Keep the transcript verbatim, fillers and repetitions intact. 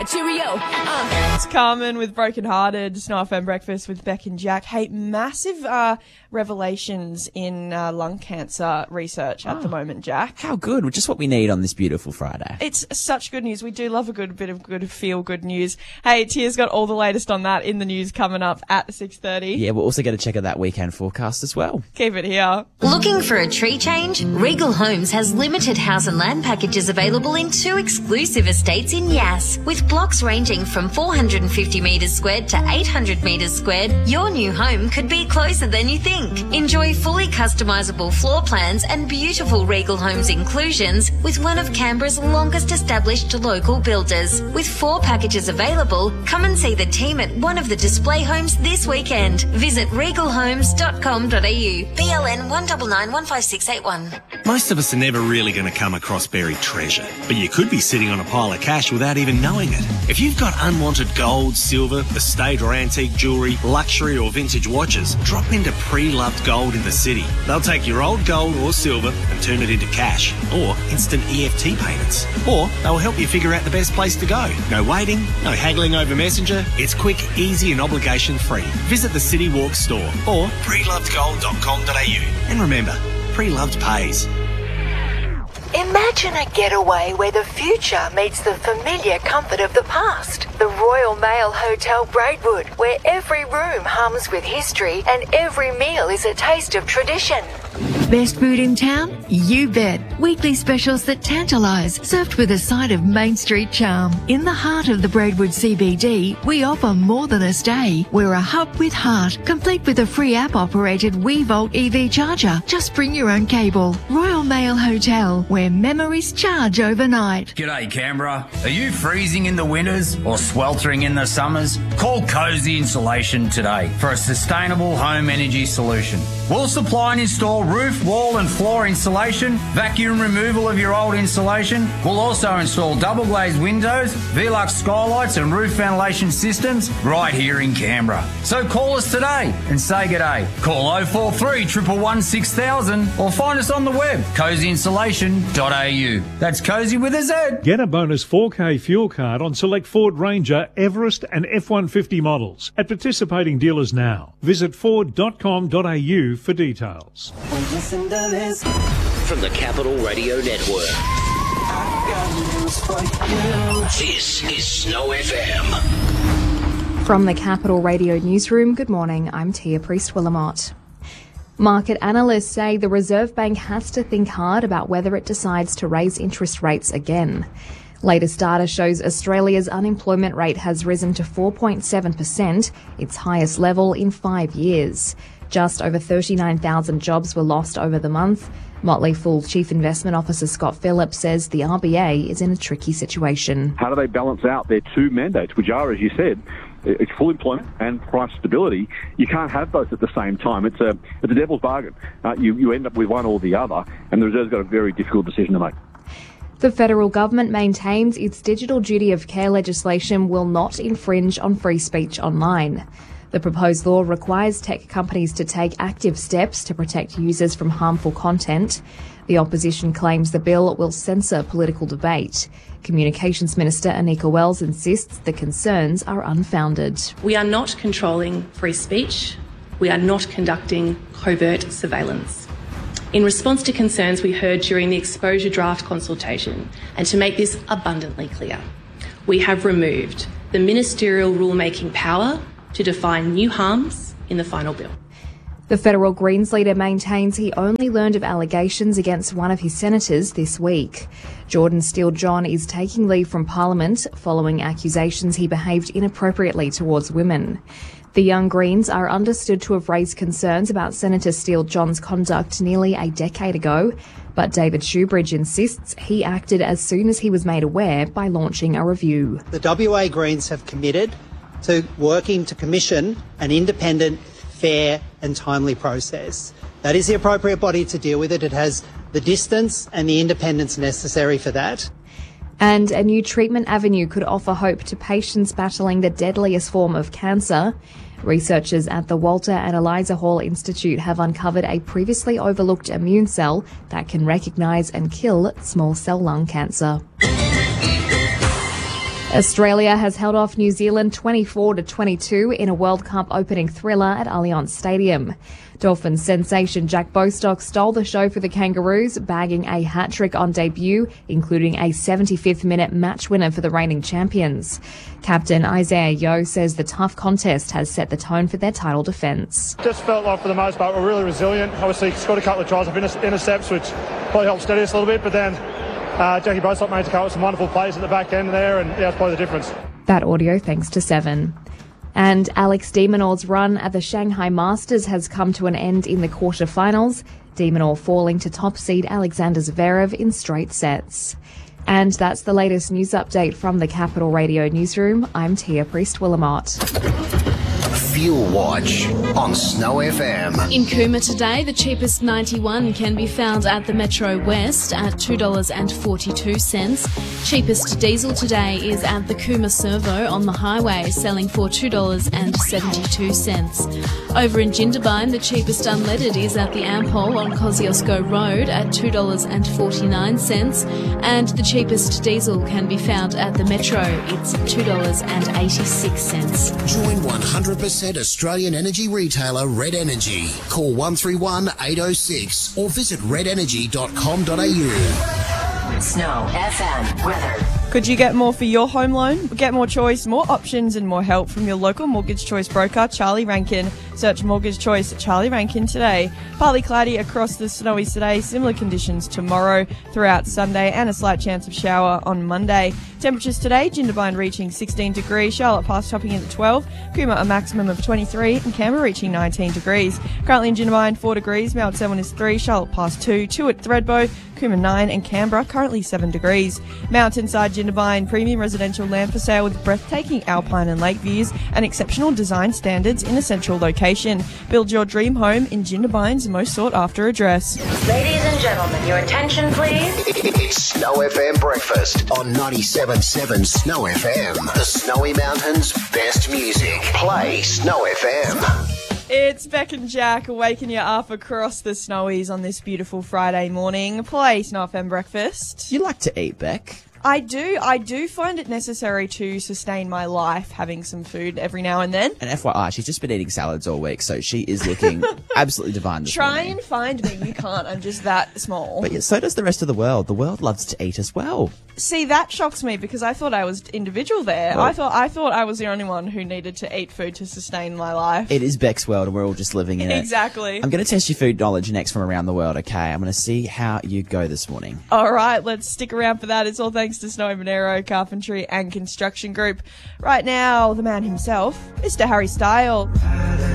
Cheerio. Uh. It's Carmen with Broken Hearted, Snow F M Breakfast with Beck and Jack. Hey, massive uh, revelations in uh, lung cancer research at Oh. the moment, Jack. How good. Just what we need on this beautiful Friday. It's such good news. We do love a good bit of good feel-good news. Hey, Tia's got all the latest on that in the news coming up at six thirty. Yeah, we're also going to check out that weekend forecast as well. Keep it here. Looking for a tree change? Regal Homes has limited house and land packages available in two exclusive estates in Yass. With blocks ranging from four hundred fifty metres squared to eight hundred metres squared, your new home could be closer than you think. Enjoy fully customisable floor plans and beautiful Regal Homes inclusions with one of Canberra's longest established local builders. With four packages available, come and see the team at one of the display homes this weekend. Visit regal homes dot com dot a u. B L N one nine nine one five six eight one. Most of us are never really going to come across buried treasure, but you could be sitting on a pile of cash without even knowing it. If you've got unwanted gold, silver, estate or antique jewellery, luxury or vintage watches, drop into Pre-Loved Gold in the city. They'll take your old gold or silver and turn it into cash or instant E F T payments. Or they'll help you figure out the best place to go. No waiting, no haggling over Messenger. It's quick, easy and obligation free. Visit the City Walk store or pre loved gold dot com dot a u. And remember, Pre-Loved pays. Imagine a getaway where the future meets the familiar comfort of the past. The Royal Mail Hotel Braidwood, where every room hums with history and every meal is a taste of tradition. Best food in town? You bet. Weekly specials that tantalise, served with a side of Main Street charm. In the heart of the Braidwood C B D, we offer more than a stay. We're a hub with heart, complete with a free app-operated WeVolt E V charger. Just bring your own cable. Royal Mail Hotel, where memories charge overnight. G'day Canberra. Are you freezing in the winters or sweltering in the summers? Call Cozy Insulation today for a sustainable home energy solution. We'll supply and install roof, wall and floor insulation, vacuum removal of your old insulation. We'll also install double glazed windows, Velux skylights and roof ventilation systems right here in Canberra. So call us today and say g'day. Call oh four three, one one one, six thousand or find us on the web, cozy insulation dot a u. That's Cozy with a Z. Get a bonus four K fuel card on select Ford Ranger, Everest and F one fifty models at participating dealers now. Visit ford dot com dot a u for details. Listen to this. From the Capital Radio Network. I got news for you. This is Snow F M. From the Capital Radio Newsroom, good morning, I'm Tia Priest-Willamot. Market analysts say the Reserve Bank has to think hard about whether it decides to raise interest rates again. Latest data shows Australia's unemployment rate has risen to four point seven percent, its highest level in five years. Just over thirty-nine thousand jobs were lost over the month. Motley Fool Chief Investment Officer Scott Phillips says the R B A is in a tricky situation. How do they balance out their two mandates, which are, as you said, it's full employment and price stability? You can't have both at the same time. It's a it's a devil's bargain. Uh, you, you end up with one or the other, and the Reserve's got a very difficult decision to make. The federal government maintains its digital duty of care legislation will not infringe on free speech online. The proposed law requires tech companies to take active steps to protect users from harmful content. The opposition claims the bill will censor political debate. Communications Minister Anika Wells insists the concerns are unfounded. We are not controlling free speech. We are not conducting covert surveillance. In response to concerns we heard during the exposure draft consultation, and to make this abundantly clear, we have removed the ministerial rulemaking power to define new harms in the final bill. The federal Greens leader maintains he only learned of allegations against one of his senators this week. Jordan Steele-John is taking leave from Parliament following accusations he behaved inappropriately towards women. The Young Greens are understood to have raised concerns about Senator Steele-John's conduct nearly a decade ago, but David Shoebridge insists he acted as soon as he was made aware by launching a review. The W A Greens have committed to working to commission an independent, fair and timely process. That is the appropriate body to deal with it. It has the distance and the independence necessary for that. And a new treatment avenue could offer hope to patients battling the deadliest form of cancer. Researchers at the Walter and Eliza Hall Institute have uncovered a previously overlooked immune cell that can recognise and kill small cell lung cancer. Australia has held off New Zealand twenty-four to twenty-two in a World Cup opening thriller at Allianz Stadium. Dolphins sensation Jack Bostock stole the show for the Kangaroos, bagging a hat-trick on debut, including a seventy-fifth minute match winner for the reigning champions. Captain Isaiah Yeo says the tough contest has set the tone for their title defence. Just felt like for the most part we're really resilient. Obviously scored a couple of tries of inter- intercepts, which probably helped steady us a little bit, but then uh, Jackie Bostock made to come with some wonderful plays at the back end there, and yeah, that's probably the difference. That audio thanks to Seven. And Alex de Minaur's run at the Shanghai Masters has come to an end in the quarterfinals, de Minaur falling to top seed Alexander Zverev in straight sets. And that's the latest news update from the Capital Radio newsroom. I'm Tia Priest-Willamot. Fuel Watch on Snow F M. In Cooma today, the cheapest ninety-one can be found at the Metro West at two dollars forty-two. Cheapest diesel today is at the Cooma Servo on the highway, selling for two dollars seventy-two. Over in Jindabyne, the cheapest unleaded is at the Ampol on Kosciuszko Road at two dollars forty-nine. And the cheapest diesel can be found at the Metro. It's two dollars eighty-six. Join one hundred percent Australian energy retailer Red Energy. Call one three one, eight oh six or visit red energy dot com dot a u. Snow F M weather. Could you get more for your home loan? Get more choice, more options and more help from your local Mortgage Choice broker, Charlie Rankin. Search Mortgage Choice Charlie Rankin today. Partly cloudy across the snowies today, similar conditions tomorrow throughout Sunday and a slight chance of shower on Monday. Temperatures today, Jindabyne reaching sixteen degrees, Charlotte Pass topping in at twelve, Cooma a maximum of twenty-three and Canberra reaching nineteen degrees. Currently in Jindabyne four degrees, Mount Selwyn is three, Charlotte Pass two, two at Thredbo, Cooma nine and Canberra currently seven degrees. Mountainside Jindabyne premium residential land for sale with breathtaking alpine and lake views and exceptional design standards in a central location. Build your dream home in Jindabyne's most sought after address. Ladies and gentlemen, your attention please. It's Snow F M breakfast on ninety-seven point seven Snow F M. The Snowy Mountains' best music. Play Snow F M. It's Beck and Jack waking you up across the snowies on this beautiful Friday morning. Play Snow F M breakfast. You like to eat, Beck? I do. I do find it necessary to sustain my life having some food every now and then. And F Y I, she's just been eating salads all week, so she is looking absolutely divine this Try morning. and find me. You can't. I'm just that small. But yeah, so does the rest of the world. The world loves to eat as well. See, that shocks me because I thought I was individual there. Well, I thought I thought I was the only one who needed to eat food to sustain my life. It is Beck's world, and we're all just living in it. Exactly. I'm going to test your food knowledge next from around the world, okay? I'm going to see how you go this morning. All right, let's stick around for that. It's all thanks to Snowy Monero Carpentry and Construction Group. Right now, the man himself, Mister Harry Style.